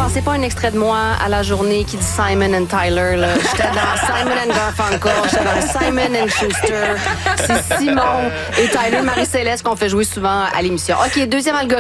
balancez pas un extrait de moi à la journée qui dit Simon and Tyler. Là. J'étais dans Simon and Garfunkel, j'étais dans Simon and Schuster. C'est Simon et Tyler, Marie-Céleste qu'on fait jouer souvent à l'émission. OK, deuxième algorithme.